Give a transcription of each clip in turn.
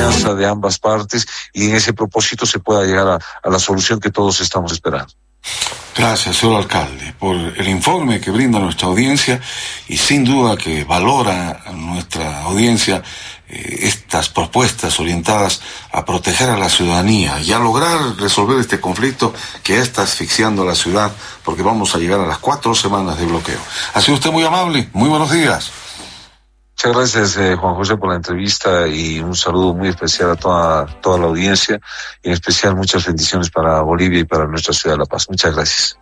confianza de ambas partes y en ese propósito se pueda llegar a la solución que todos estamos esperando. Gracias, señor alcalde, por el informe que brinda nuestra audiencia y sin duda que valora nuestra audiencia estas propuestas orientadas a proteger a la ciudadanía y a lograr resolver este conflicto que está asfixiando a la ciudad, porque vamos a llegar a las 4 semanas de bloqueo. Ha sido usted muy amable, muy buenos días. Muchas gracias, Juan José, por la entrevista y un saludo muy especial a toda la audiencia y en especial muchas bendiciones para Bolivia y para nuestra ciudad de La Paz. Muchas gracias.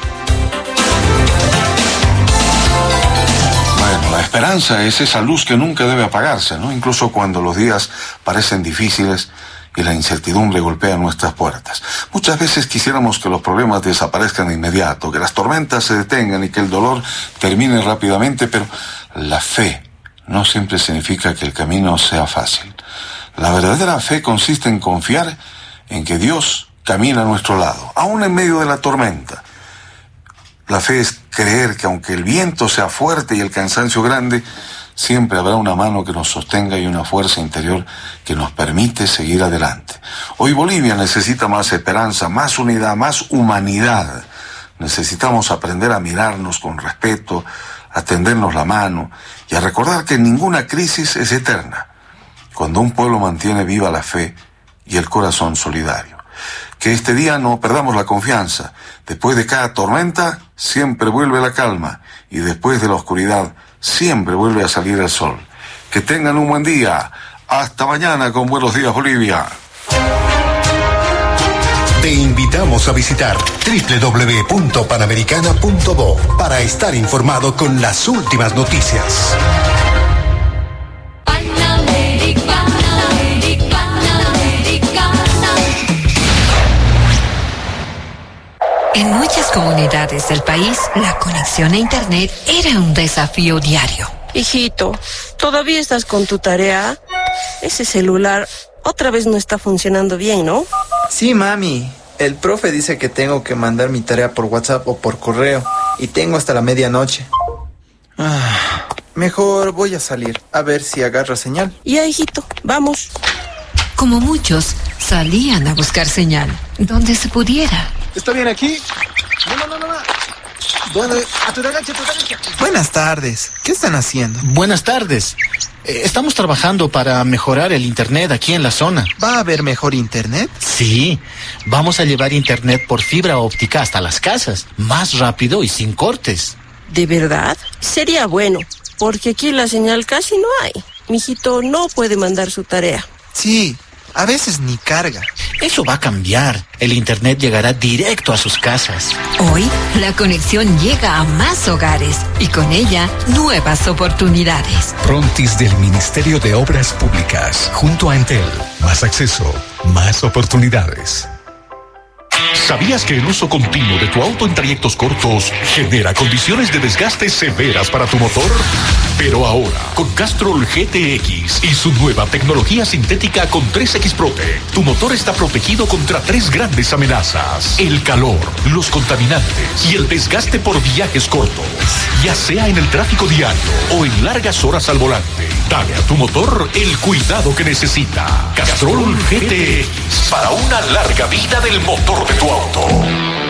Bueno, la esperanza es esa luz que nunca debe apagarse, ¿no? Incluso cuando los días parecen difíciles y la incertidumbre golpea nuestras puertas. Muchas veces quisiéramos que los problemas desaparezcan de inmediato, que las tormentas se detengan y que el dolor termine rápidamente, pero la fe no siempre significa que el camino sea fácil. La verdadera fe consiste en confiar en que Dios camina a nuestro lado, aún en medio de la tormenta. La fe es creer que aunque el viento sea fuerte y el cansancio grande, siempre habrá una mano que nos sostenga y una fuerza interior que nos permite seguir adelante. Hoy Bolivia necesita más esperanza, más unidad, más humanidad. Necesitamos aprender a mirarnos con respeto, a tendernos la mano y a recordar que ninguna crisis es eterna, cuando un pueblo mantiene viva la fe y el corazón solidario. Que este día no perdamos la confianza. Después de cada tormenta, siempre vuelve la calma y después de la oscuridad, siempre vuelve a salir el sol. Que tengan un buen día. Hasta mañana con Buenos Días Bolivia. Te invitamos a visitar www.panamericana.do para estar informado con las últimas noticias. En muchas comunidades del país, la conexión a Internet era un desafío diario. Hijito, ¿todavía estás con tu tarea? Ese celular otra vez no está funcionando bien, ¿no? Sí, mami. El profe dice que tengo que mandar mi tarea por WhatsApp o por correo y tengo hasta la medianoche. Mejor voy a salir a ver si agarra señal. Ya, hijito, vamos. Como muchos, salían a buscar señal, donde se pudiera. ¿Está bien aquí? No. ¿Dónde? A tu derecha. Buenas tardes. ¿Qué están haciendo? Buenas tardes. Estamos trabajando para mejorar el internet aquí en la zona. ¿Va a haber mejor internet? Sí. Vamos a llevar internet por fibra óptica hasta las casas. Más rápido y sin cortes. ¿De verdad? Sería bueno, porque aquí la señal casi no hay. Mijito no puede mandar su tarea. Sí. A veces ni carga. Eso va a cambiar. El internet llegará directo a sus casas. Hoy, la conexión llega a más hogares y con ella, nuevas oportunidades. Frontis del Ministerio de Obras Públicas, junto a Entel. Más acceso, más oportunidades. ¿Sabías que el uso continuo de tu auto en trayectos cortos genera condiciones de desgaste severas para tu motor? Pero ahora, con Castrol GTX y su nueva tecnología sintética con 3X Prote, tu motor está protegido contra 3 grandes amenazas: el calor, los contaminantes y el desgaste por viajes cortos. Ya sea en el tráfico diario o en largas horas al volante, dale a tu motor el cuidado que necesita. Castrol GTX, para una larga vida del motor de tu auto.